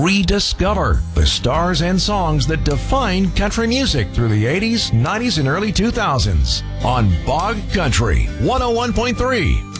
rediscover the stars and songs that defined country music through the 80s, 90s, and early 2000s on Bog Country 101.3.